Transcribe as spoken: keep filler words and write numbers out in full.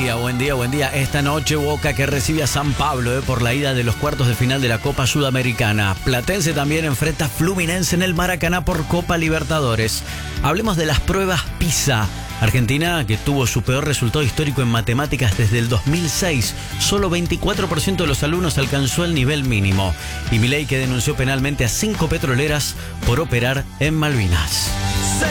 día, buen día, buen día. Esta noche Boca que recibe a San Pablo eh, por la ida de los cuartos de final de la Copa Sudamericana. Platense también enfrenta a Fluminense en el Maracaná por Copa Libertadores. Hablemos de las pruebas PISA. Argentina, que tuvo su peor resultado histórico en matemáticas desde el dos mil seis, solo veinticuatro por ciento de los alumnos alcanzó el nivel mínimo. Y Milei, que denunció penalmente a cinco petroleras por operar en Malvinas.